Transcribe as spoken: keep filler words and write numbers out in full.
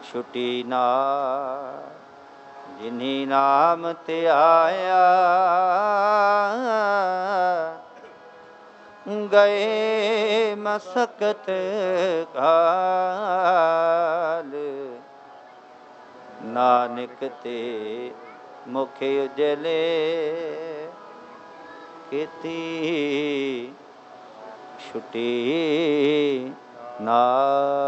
ਛੁਟੀ ਨਾਰ ਜਿਨੀ ਨਾਮ ਤੇ ਆਇਆ। ਗਏ ਮਸਕਤ ਕਾਲ ਨਾਨਕ ਤੇ ਮੁਖ ਉਜਲੇ। ਕੀਤੀ ਛੁਟੀ ਨਾਰ।